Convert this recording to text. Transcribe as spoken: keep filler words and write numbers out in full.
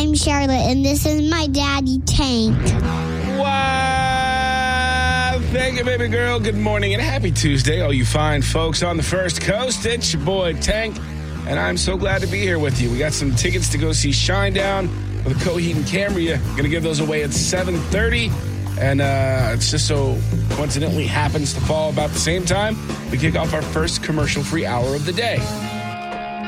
name's Charlotte, and this is my daddy, Tank. Wow! Thank you, baby girl. Good morning and happy Tuesday, all you fine folks on the First Coast. It's your boy, Tank, and I'm so glad to be here with you. We got some tickets to go see Shinedown with Coheed and Cambria. Going to give those away at seven thirty. And uh, it's just so coincidentally happens to fall about the same time we kick off our first commercial-free hour of the day.